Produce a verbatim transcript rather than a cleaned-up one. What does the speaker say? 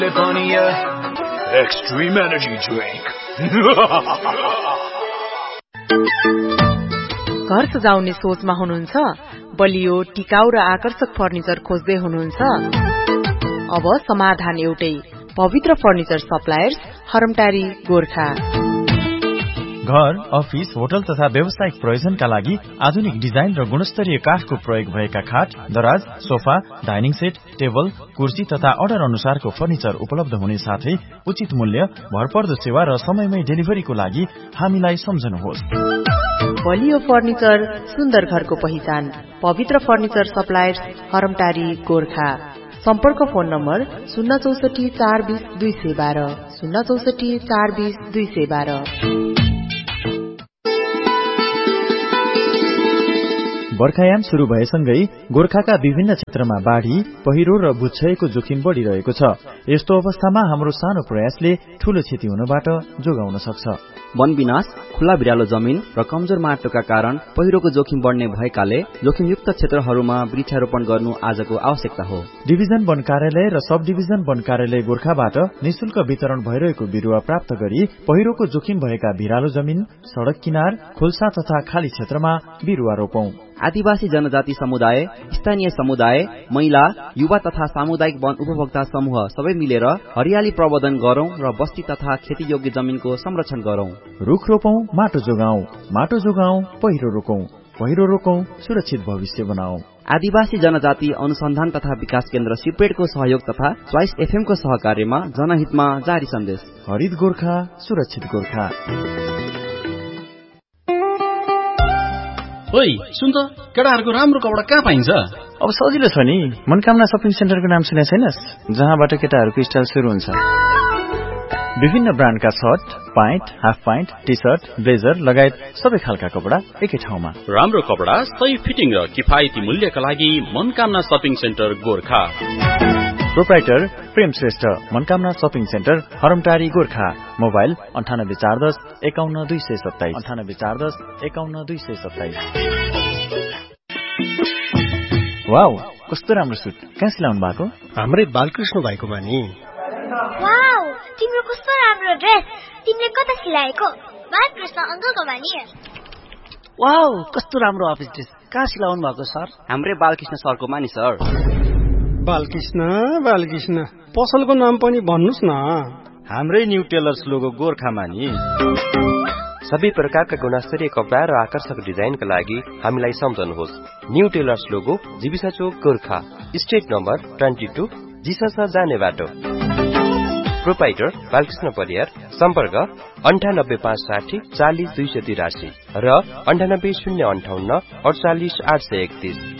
Extreme Energy Drink. घर सजाउने सोचमा हुनुहुन्छ? बलियो, टिकाउ र आकर्षक फर्निचर खोज्दै हुनुहुन्छ? अब समाधान एउटै, पवित्र फर्निचर सप्लायर्स, हरमटारी, गोरखा। घर, अफिस, होटल तथा व्यावसायिक प्रयोजनका लागि आधुनिक डिजाइन र गुणस्तरीय काठको प्रयोग भएका खाट, दराज, सोफा, डाइनिङ सेट, टेबल, कुर्सी तथा अर्डर अनुसारको फर्निचर उपलब्ध हुने साथै उचित मूल्य, भरपर्दो सेवा र समयमै डेलिभरीको लागि हामीलाई सम्झनुहोस्। बलियो फर्निचर, सुन्दर घरको पहिचान, पवित्र फर्निचर सप्लायर्स, हरमटारी, गोरखा। सम्पर्क फोन नम्बर शून्य चौसठी चार बीस दुई सय बाह्र शून्य चौसठी चार बीस दुई सय बाह्र। बर्खायाम शुरू भएसँगै गोर्खाका विभिन्न क्षेत्रमा बाढ़ी, पहिरो र भूक्षयको जोखिम बढ़िरहेको छ। यस्तो अवस्थामा हाम्रो सानो प्रयासले ठूलो क्षति हुनबाट जोगाउन सक्छ। वन विनाश, खुला भिरालो जमिन र कमजोर माटोका कारण पहिरोको जोखिम बढ्ने भएकाले जोखिमयुक्त क्षेत्रहरूमा वृक्षारोपण गर्नु आजको आवश्यकता हो। डिभिजन वन कार्यालय र सब डिभिजन वन कार्यालय गोर्खाबाट निशुल्क वितरण भइरहेको बिरुवा प्राप्त गरी पहिरोको जोखिम भएका भिरालो जमिन, सड़क किनार, खोल्सा तथा खाली क्षेत्रमा बिरुवा रोपौं। आदिवासी जनजाति समुदाय, स्थानीय समुदाय, महिला, युवा तथा सामुदायिक वन उपभोक्ता समूह सबै मिलेर हरियाली प्रवर्धन गरौं र बस्ती तथा खेतीयोग्य जमिनको संरक्षण गरौं। रुख रोपौं, माटो जोगाउँ, माटो जोगाउँ, पहिरो रोकौं, पहिरो रोकौं, सुरक्षित भविष्य बनाऊ। आदिवासी जनजाति अनुसन्धान तथा विकास केन्द्र सिपेडको सहयोग तथा च्वाइस एफएम को सहकार्यमा जनहितमा जारी सन्देश। हरित गोर्खा, सुरक्षित गोर्खा। ओइ सुन त, केटाहरूको राम्रो कपडा कहाँ पाइन्छ? अब सजिलो छ नि, मनकामना शपिङ सेन्टरको नाम सुने छैनस्? जहाँबाट केटाहरूको स्टाइल सुरु हुन्छ। विभिन्न ब्रान्डका short, pant, half pant, T short, blazer लगायत सबै खालका कपडा एकै ठाउँमा। राम्रो कपडा, सही फिटिङ र किफायती मूल्यका लागि Manakamana shopping centre Gorkha. Proprietor प्रेम Shrestha, Manakamana shopping centre, हरमटारी, Gorkha. Mobile अन्ठानब्बे चार दस एकाउन्न दुई सय सत्ताइस अन्ठानब्बे चार दस एकाउन्न दुई सय सत्ताइस। वाउ, कस्तो राम्रो सुट, कहाँ सिलाउनु भएको? हाम्रै बालकृष्ण भाइको मानि। वाउ, तिम्रो कस्तो राम्रो ड्रेस, तिमीले कता सिलाएको? बालकृष्ण अंकलको मानि। वाउ, कस्तो राम्रो अफिस ड्रेस, कहाँ सिलाउनु भएको सर? हाम्रै बालकृष्ण सरको मानि सर। बालकृष्ण बालकृष्ण पसलको नाम पनि भन्नुस् न। हाम्रै न्यू टेलर्स लोगो गोर्खामा नि। सबै प्रकारका गुणस्तरीय कपडा र आकर्षक डिजाइनका लागि हामीलाई सम्झनुहोस्। न्यू टेलर्स लोगो, जीविसा चोक, गोर्खा। स्ट्रिट नम्बर बाइस, जिसस जाने बाटो। प्रोपाइटर बालकृष्ण परियार। सम्पर्क अन्ठानब्बे पाँच साठी चालिस दुई सय तिरासी र अन्ठानब्बे शून्य अन्ठाउन्न अडचालिस आठ सय एकतीस।